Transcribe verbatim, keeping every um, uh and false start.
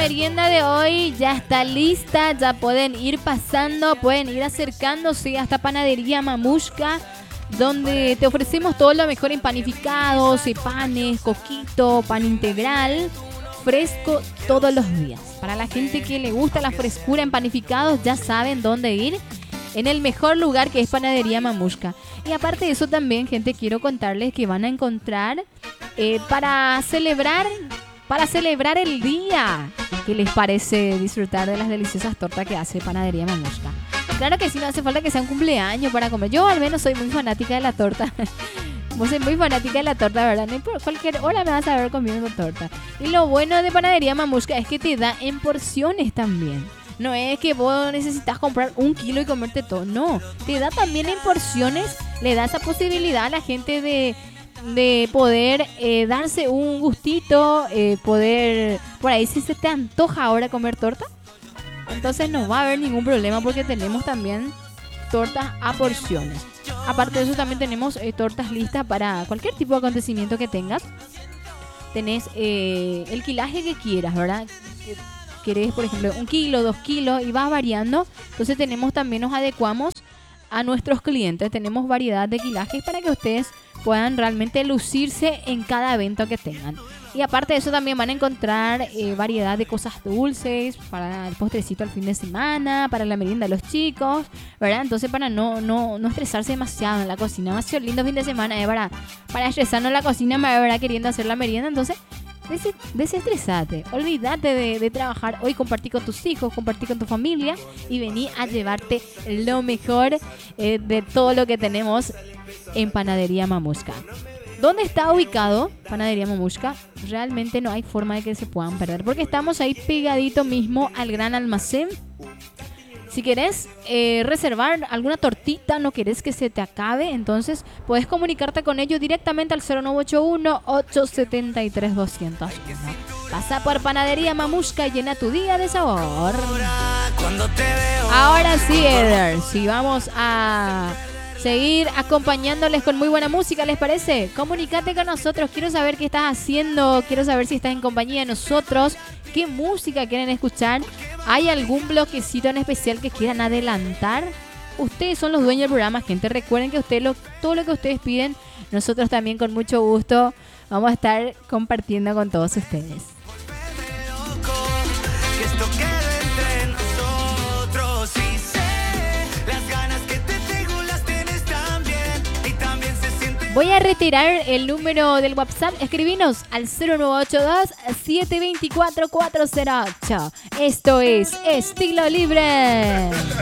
merienda de hoy ya está lista, ya pueden ir pasando, pueden ir acercándose hasta Panadería Mamushka, donde te ofrecemos todo lo mejor en panificados, y panes, coquito, pan integral, fresco todos los días. Para la gente que le gusta la frescura en panificados, ya saben dónde ir, en el mejor lugar, que es Panadería Mamushka. Y aparte de eso también, gente, quiero contarles que van a encontrar eh, para celebrar, para celebrar el día. ¿Qué les parece disfrutar de las deliciosas tortas que hace Panadería Mamushka? Claro que sí, no hace falta que sea un cumpleaños para comer. Yo al menos soy muy fanática de la torta. Vos soy muy fanática de la torta, ¿verdad? No por cualquier hora me vas a ver comiendo torta. Y lo bueno de Panadería Mamushka es que te da en porciones también. No es que vos necesitas comprar un kilo y comerte todo. No, te da también en porciones. Le da esa posibilidad a la gente de, de poder eh, darse un gustito. Eh, poder, por ahí si se te antoja ahora comer torta, entonces no va a haber ningún problema, porque tenemos también tortas a porciones. Aparte de eso también tenemos eh, tortas listas para cualquier tipo de acontecimiento que tengas. Tenés eh, el kilaje que quieras, ¿verdad? Querés, por ejemplo, un kilo, dos kilos, y va variando. Entonces tenemos también, nos adecuamos a nuestros clientes. Tenemos variedad de kilajes para que ustedes puedan realmente lucirse en cada evento que tengan. Y aparte de eso también van a encontrar eh, variedad de cosas dulces para el postrecito al fin de semana, para la merienda de los chicos, ¿verdad? Entonces para no, no, no estresarse demasiado en la cocina. Demasiado lindo fin de semana, ¿eh? para, para estresarnos en la cocina, ¿verdad? Queriendo hacer la merienda. Entonces des- desestresate, olvídate de, de trabajar. Hoy compartí con tus hijos, compartí con tu familia y vení a llevarte lo mejor eh, de todo lo que tenemos en Panadería Mamushka. ¿Dónde está ubicado Panadería Mamushka? Realmente no hay forma de que se puedan perder, porque estamos ahí pegadito mismo al gran almacén. Si querés eh, reservar alguna tortita, no querés que se te acabe, entonces puedes comunicarte con ellos directamente al cero nueve ocho uno, ocho siete tres, dos cero uno. Pasa por Panadería Mamushka y llena tu día de sabor. Ahora sí, Eder, si vamos a seguir acompañándoles con muy buena música, ¿les parece? Comunícate con nosotros, quiero saber qué estás haciendo, quiero saber si estás en compañía de nosotros, qué música quieren escuchar, ¿hay algún bloquecito en especial que quieran adelantar? Ustedes son los dueños del programa, gente, recuerden que ustedes lo, todo lo que ustedes piden, nosotros también con mucho gusto vamos a estar compartiendo con todos ustedes. Voy a retirar el número del WhatsApp. Escribinos al cero nueve ocho dos, siete dos cuatro, cuatro cero ocho. Esto es Estilo Libre.